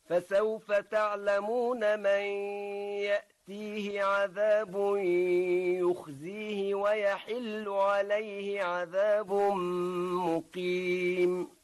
فسوف تعلمون من يأتيه عذاب يخزيه ويحل عليه عذاب مقيم.